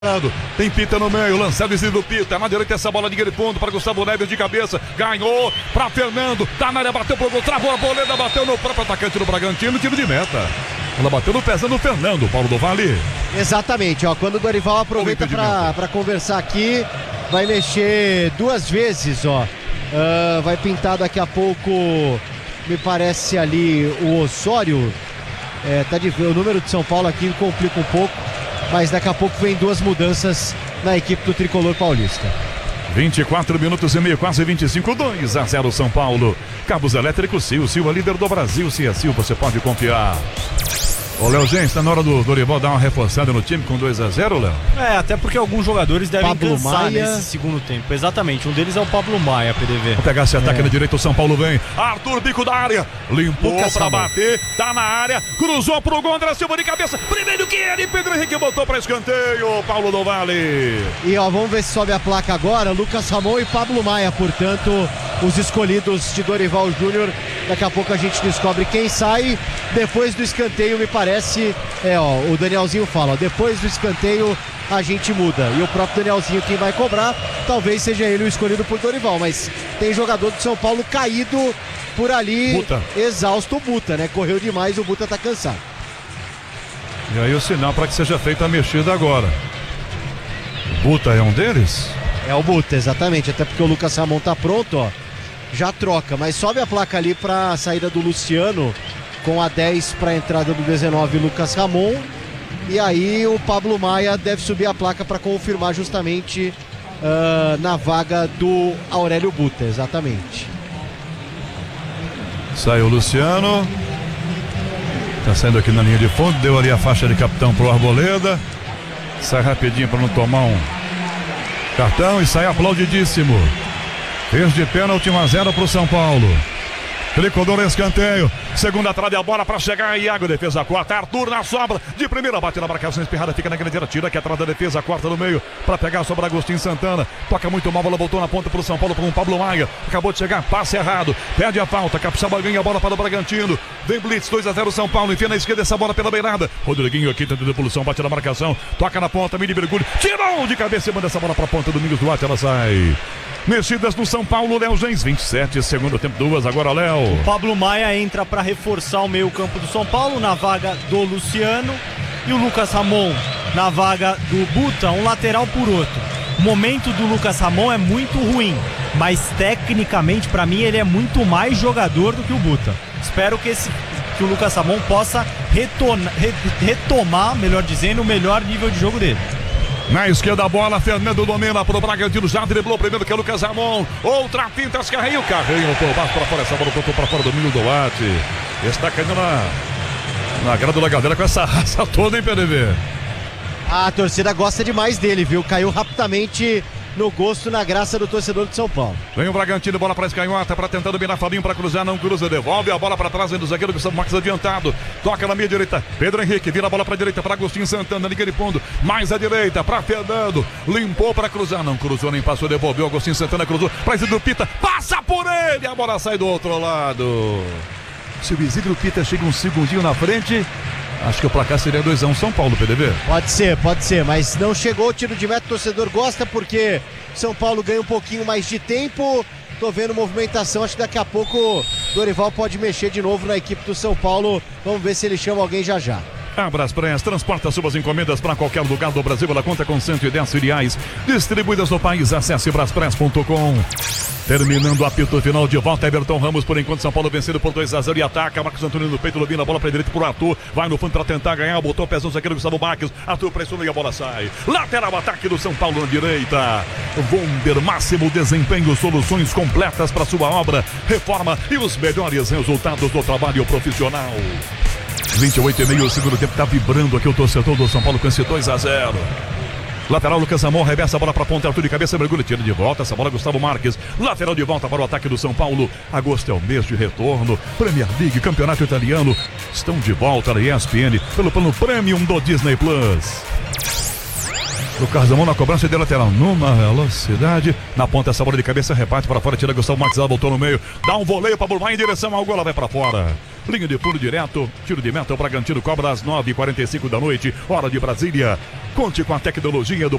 Tem Pita no meio, lançado em do Pita. Na direita essa bola de Guilherme Fundo para Gustavo Neves de cabeça. Ganhou para Fernando. Tá na área, bateu pro gol, travou a boleda, bateu no próprio atacante do Bragantino, tiro de meta. Ela bateu no pezão do Fernando, Paulo do Vale. Exatamente, ó. Quando o Dorival aproveita para conversar aqui, vai mexer duas vezes, ó. Vai pintar daqui a pouco, me parece ali o Osório. Tá de ver, o número de São Paulo aqui complica um pouco. Mas daqui a pouco vem duas mudanças na equipe do Tricolor Paulista. 24 minutos e meio, quase 25, 2-0 São Paulo. Cabos elétricos Sil, Sil é líder do Brasil. Se é Sil, você pode confiar. Ô Léo, gente, está na hora do Dorival dar uma reforçada no time com 2-0, Léo? Até porque alguns jogadores devem Pablo cansar Maia nesse segundo tempo. Exatamente, um deles é o Pablo Maia, PDV. Vou pegar esse ataque na direita, o São Paulo vem. Arthur, bico da área, limpou pra bater, tá na área, cruzou pro gol, André Silva de cabeça, primeiro que ele, Pedro Henrique botou pra escanteio, Paulo do Vale. E ó, vamos ver se sobe a placa agora, Lucas Ramon e Pablo Maia, portanto, os escolhidos de Dorival Júnior. Daqui a pouco a gente descobre quem sai. Depois do escanteio, me parece, o Danielzinho fala, ó, depois do escanteio a gente muda. E o próprio Danielzinho quem vai cobrar, talvez seja ele o escolhido por Dorival, mas tem jogador do São Paulo caído por ali, Buta. Exausto, o Buta, né? Correu demais, o Buta tá cansado. E aí o sinal para que seja feita a mexida agora. O Buta é um deles? É o Buta, exatamente, até porque o Lucas Ramon tá pronto, ó. Já troca, mas sobe a placa ali pra saída do Luciano, com a 10 para a entrada do 19, Lucas Ramon. E aí o Pablo Maia deve subir a placa para confirmar justamente na vaga do Aurélio Buta, exatamente. Saiu o Luciano. Tá saindo aqui na linha de fundo, deu ali a faixa de capitão pro Arboleda. Sai rapidinho para não tomar um cartão e sai aplaudidíssimo. Fez de pênalti 1-0 pro São Paulo. Tricolor escanteio, segunda trave a bola pra chegar, Iago, defesa corta, Arthur na sobra, de primeira bate na marcação espirrada, fica na grande tira aqui atrás da defesa, corta no meio, pra pegar sobre Agostinho Santana, toca muito mal, bola voltou na ponta pro São Paulo, com o Pablo Maia, acabou de chegar, passe errado, perde a falta, Capixaba ganha a bola para o Bragantino, vem Blitz, 2-0 São Paulo, enfia na esquerda essa bola pela beirada, Rodriguinho aqui tenta devolução, bate na marcação, toca na ponta, Mini Bergulho, tirou de cabeça e manda essa bola pra ponta, Domingos Duarte, ela sai. Mexidas no São Paulo, Léo Gens, 27, segundo tempo, 2, agora Léo. O Pablo Maia entra para reforçar o meio campo do São Paulo na vaga do Luciano e o Lucas Ramon na vaga do Buta, um lateral por outro. O momento do Lucas Ramon é muito ruim, mas tecnicamente para mim ele é muito mais jogador do que o Buta. Espero que o Lucas Ramon possa retomar, melhor dizendo, o melhor nível de jogo dele. Na esquerda a bola, Fernando domina pro Bragantino, já driblou primeiro que é o Lucas Ramon, outra finta, Carrinho por baixo para fora, essa bola voltou para fora, Domingos Duarte, está caindo na grada da galera com essa raça toda, hein, PDV? A torcida gosta demais dele, viu? Caiu rapidamente no gosto, na graça do torcedor de São Paulo. Vem o Bragantino, bola para Escanhota, para tentar dominar Fabinho, para cruzar, não cruza, devolve a bola para trás, do zagueiro Gustavo Marques adiantado, toca na meia direita, Pedro Henrique, vira a bola para a direita, para Agostinho Santana, liga de fundo, mais à direita, para Fernando, limpou para cruzar, não cruzou, nem passou, devolveu, Agostinho Santana cruzou, para Isidro Pita, passa por ele, a bola sai do outro lado. Se o Isidro Pita chega um segundinho na frente, acho que o placar seria 2-1 São Paulo, PDV. Pode ser, mas não chegou o tiro de meta, o torcedor gosta porque São Paulo ganha um pouquinho mais de tempo. Tô vendo movimentação, acho que daqui a pouco Dorival pode mexer de novo na equipe do São Paulo. Vamos ver se ele chama alguém já já. A Braspress transporta suas encomendas para qualquer lugar do Brasil. Ela conta com 110 filiais distribuídas no país. Acesse braspress.com. Terminando o apito final de volta, Everton Ramos, por enquanto São Paulo vencido por 2-0 e ataca, Marcos Antônio no peito, domina a bola para a direita pro Arthur, vai no fundo para tentar ganhar, botou o pezão zagueiro Gustavo Marques, Arthur pressiona e a bola sai, lateral ataque do São Paulo na direita, Wonder, máximo desempenho, soluções completas para sua obra, reforma e os melhores resultados do trabalho profissional. 28,5, o segundo tempo tá vibrando aqui o torcedor do São Paulo com esse 2-0. Lateral Lucas Ramon, reversa a bola para ponta, Arthur de cabeça, mergulho, tira de volta, essa bola Gustavo Marques, lateral de volta para o ataque do São Paulo. Agosto é o mês de retorno, Premier League, Campeonato Italiano, estão de volta na ESPN pelo plano Premium do Disney Plus. Lucas Ramon na cobrança de lateral, numa velocidade, na ponta essa bola de cabeça, reparte para fora, tira Gustavo Marques, ela voltou no meio, dá um voleio para Burmar em direção ao gol, ela vai para fora. Linha de fundo direto, tiro de meta, o Bragantino cobra às 9h45 da noite, hora de Brasília. Conte com a tecnologia do